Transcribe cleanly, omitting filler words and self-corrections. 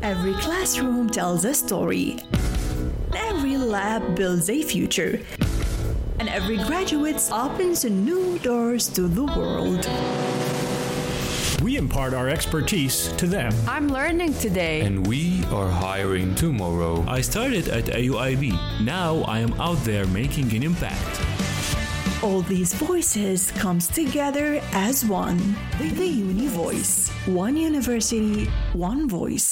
Every classroom tells a story. Every lab builds a future. And every graduate opens new doors to the world. We impart our expertise to them. I'm learning today. And we are hiring tomorrow. I started at AUIB. Now I am out there making an impact. All these voices comes together as one. The Uni Voice. One university, one voice.